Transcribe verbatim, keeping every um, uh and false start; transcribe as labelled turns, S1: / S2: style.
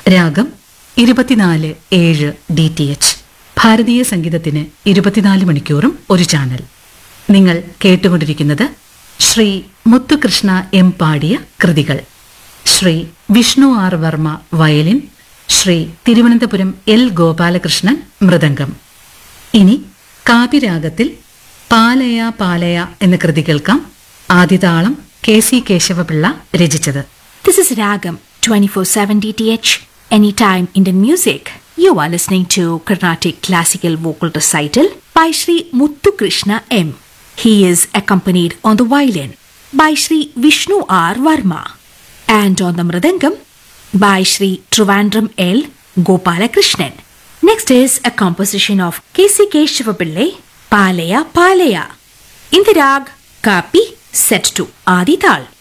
S1: രാഗം ഇരുപത്തിനാല് ഏഴ് ഡി ടി എച്ച്. ഭാരതീയ സംഗീതത്തിന് ഇരുപത്തിനാല് മണിക്കൂറും ഒരു ചാനൽ. നിങ്ങൾ കേട്ടുകൊണ്ടിരിക്കുന്നത് ശ്രീ മുത്തുകൃഷ്ണ എം പാടിയ കൃതികൾ. Shri Vishnu R Varma violin, Shri Thiruvananthapuram L Gopalakrishnan mridangam. ഇനി കാവ്യരാഗത്തിൽ പാലയ പാലയ എന്ന കൃതി കേൾക്കാം. ആദിതാളം കെ സി കേശവപിള്ള രചിച്ചത്.
S2: This is Ragam twenty-four seven D T H, anytime Indian music. You are listening to Carnatic Classical Vocal Recital by Shri Muthukrishna M. He is accompanied on the violin by Shri Vishnu R. Varma and on the mridangam by Shri Trivandrum L. Gopalakrishnan. Next is a composition of K C Keshavapillai, Palaya Palaya, in the rag Kapi, set to Adi Tal.